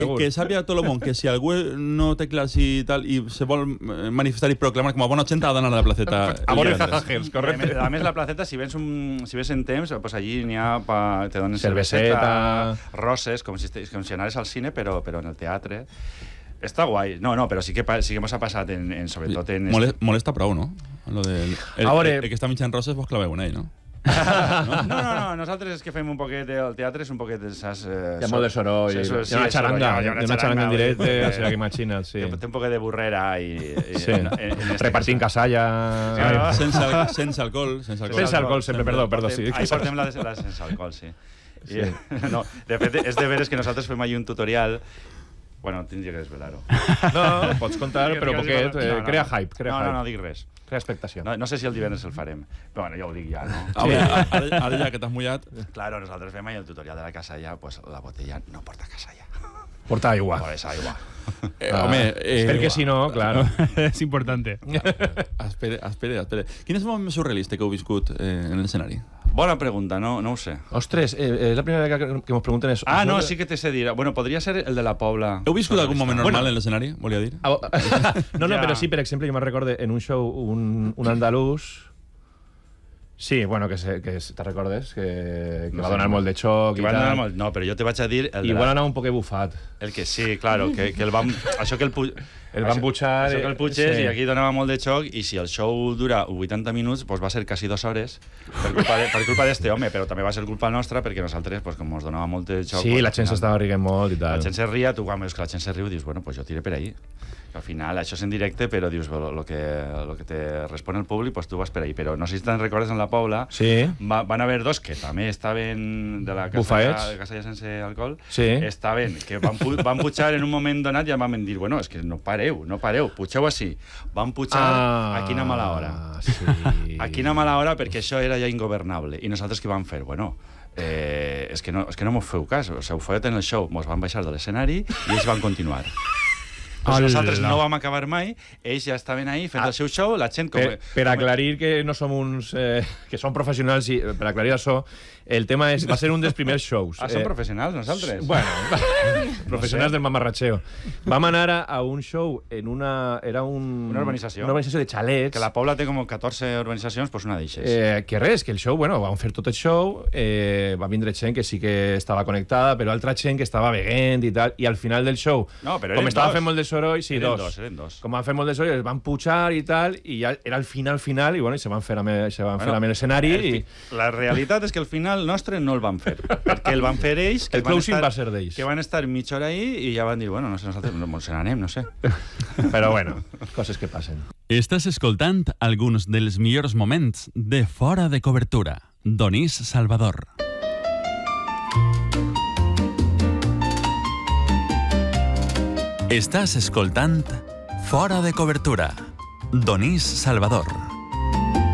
que sàpiga tot el món que si algú no té clar si tal i se vol manifestar i proclamar com a bona 80 ha d'anar a la placeta. A veure zazajers, correcte. A més, la placeta, si vens en temps, pues allí n'hi ha... Te donen cerveseta, roses, com si anaves al cine, però en el teatre. Està guai. No, però sí que mos ha passat, sobretot en... Molesta prou, no? El que està mitjant roses vos claveu en ell, no? No, nosaltres és que fem un poquet el teatre, és un poquet de esas... Hi ha molt de soroll, hi ha una xaranga en directe, o sigui, que imagina't, sí. Té un poquet de burrera i... Repartint casalla... Sense alcohol. Sense alcohol, sempre, perdó, sí. Ahí portem la sense alcohol, sí. De fet, és de veres que nosaltres fem allí un tutorial. Bueno, tindria que desvelar-ho. No, pots contar, però poquet. Crea hype. No, dic res. Crea expectació. No sé si el divendres el farem. Però bueno, ja ho dic ja, no? Ara ja que t'has mullat... Claro, nosaltres fem el tutorial de la casalla, pues la botella no porta casalla. Porta aigua. Pues aigua. Perquè si no, claro. És importante. Espera. Quin és el moment més surrealista que heu viscut en l'escenari? Bona pregunta, no ho sé. Ostres, és la primera vegada que ens pregunten això. No, sí que te sé dir. Bueno, podria ser el de la Pobla. Heu viscut algun moment normal en l'escenari, volia dir? No, però sí, per exemple, jo me'n recorde en un show, un andalús... Sí, bueno, que te recordes, que va donar molt de xoc i tal. No, però jo te vaig a dir... Igual anava un poquet bufat. El que sí, claro, que el vam... Això que el van butxar... Això que el putxes i aquí donava molt de xoc i si el show dura 80 minuts, doncs va ser quasi 2 hores per culpa d'este home, però també va ser culpa nostra perquè nosaltres, com ens donava molt de xoc... Sí, la gent s'estava rient molt i tal. La gent se ria, tu quan veus que la gent se riu dius, bueno, pues jo tiré per ahí. Al final, això és en directe, però dius, lo que te respon el públic, pues tu vas per ahí. Però no sé si te'n recordes, en la Pobla, van haver dos que també estaven de la casalla sense alcohol, estaven, que van putxar en un moment donat i vam dir, bueno, és que no pareu, putxeu així. Van putxar a quina mala hora. A quina mala hora, perquè això era ja ingovernable. I nosaltres què vam fer? Bueno, és que no mos feu cas, o sigui, ho feu en el show, mos van baixar de l'escenari i ells van continuar. Nosaltres no vam acabar mai, ells ja estaven ahí fent el seu show, la gent... Per aclarir que no som uns... que som professionals i per aclarir això, el tema va ser un dels primers shows. Som professionals, nosaltres? Bueno, professionals del mamarratxeo. Vam anar a un show en una... Era una urbanització. Una urbanització de xalets. Que la Pobla té com 14 urbanitzacions, doncs una d'eixes. Que res, que el show, bueno, vam fer tot el show, va vindre gent que sí que estava connectada, però altra gent que estava beguent i tal, i al final del show, com estava fent molt de soroll, sí, eren dos. Com van fer molt de soroll, es van pujar i tal, i ja era el final, i bueno, se van fer amb l'escenari. La realitat és que al final nostre no el van fer, perquè el van fer ells, el closing va ser d'ells, que van estar mitja hora ahí i ja van dir, bueno, no sé, nosaltres ens n'anem, no sé. Però bueno, coses que passen. Estàs escoltant alguns dels millors moments de Fora de Cobertura. Donís Salvador. Estàs escoltant Fora de Cobertura. Donís Salvador.